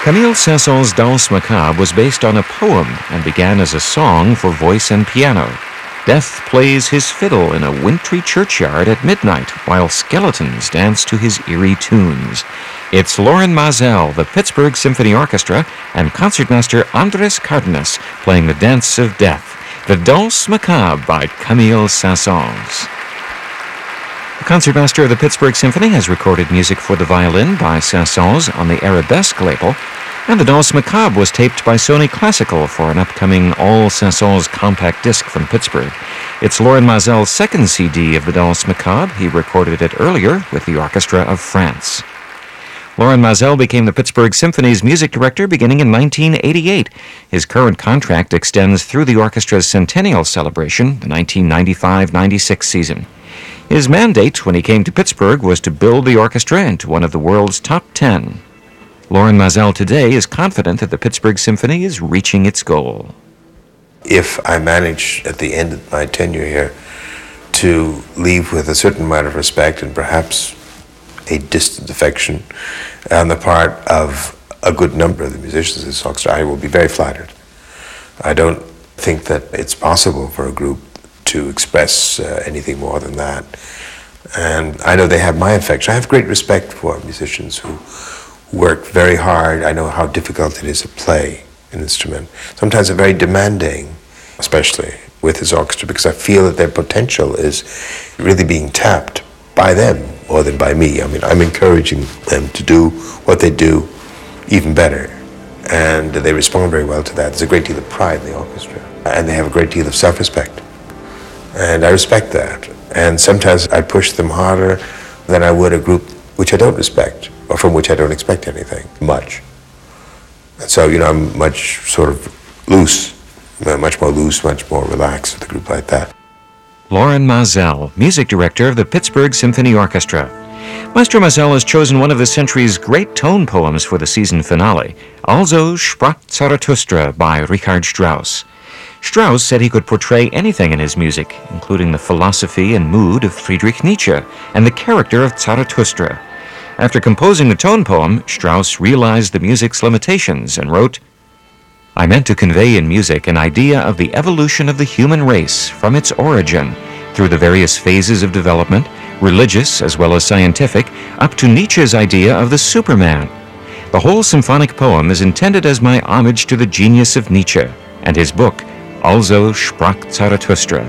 Camille Saint-Saëns' Danse Macabre was based on a poem and began as a song for voice and piano. Death plays his fiddle in a wintry churchyard at midnight while skeletons dance to his eerie tunes. It's Lorin Maazel, the Pittsburgh Symphony Orchestra, and concertmaster Andrés Cardenas playing the Dance of Death, the Danse Macabre by Camille Saint-Saëns. The concertmaster of the Pittsburgh Symphony has recorded music for the violin by Saint-Saëns on the Arabesque label, and the Danse Macabre was taped by Sony Classical for an upcoming all Saint-Saëns compact disc from Pittsburgh. It's Lorin Maazel's second CD of the Danse Macabre. He recorded it earlier with the Orchestra of France. Lorin Maazel became the Pittsburgh Symphony's music director beginning in 1988. His current contract extends through the orchestra's centennial celebration, the 1995-96 season. His mandate when he came to Pittsburgh was to build the orchestra into one of the world's top 10. Lorin Maazel today is confident that the Pittsburgh Symphony is reaching its goal. If I manage at the end of my tenure here to leave with a certain amount of respect and perhaps a distant affection on the part of a good number of the musicians of this orchestra, I will be very flattered. I don't think that it's possible for a group to express anything more than that. And I know they have my affection. I have great respect for musicians who work very hard. I know how difficult it is to play an instrument. Sometimes they're very demanding, especially with this orchestra, because I feel that their potential is really being tapped by them more than by me. I mean, I'm encouraging them to do what they do even better. And they respond very well to that. There's a great deal of pride in the orchestra. And they have a great deal of self-respect. And I respect that. And sometimes I push them harder than I would a group which I don't respect, or from which I don't expect anything, much. And so, I'm much sort of loose, much more relaxed with a group like that. Lorin Maazel, music director of the Pittsburgh Symphony Orchestra. Maestro Maazel has chosen one of the century's great tone poems for the season finale, Also sprach Zarathustra by Richard Strauss. Strauss said he could portray anything in his music, including the philosophy and mood of Friedrich Nietzsche and the character of Zarathustra. After composing the tone poem, Strauss realized the music's limitations and wrote, "I meant to convey in music an idea of the evolution of the human race from its origin, through the various phases of development, religious as well as scientific, up to Nietzsche's idea of the Superman. The whole symphonic poem is intended as my homage to the genius of Nietzsche and his book, Also sprach Zarathustra."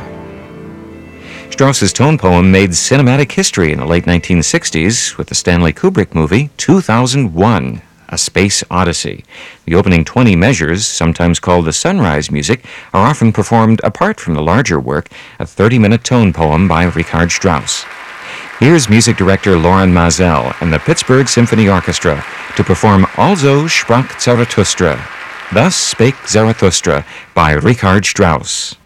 Strauss's tone poem made cinematic history in the late 1960s with the Stanley Kubrick movie 2001, A Space Odyssey. The opening 20 measures, sometimes called the sunrise music, are often performed apart from the larger work, a 30-minute tone poem by Richard Strauss. Here's music director Lorin Maazel and the Pittsburgh Symphony Orchestra to perform Also sprach Zarathustra, Thus Spake Zarathustra by Richard Strauss.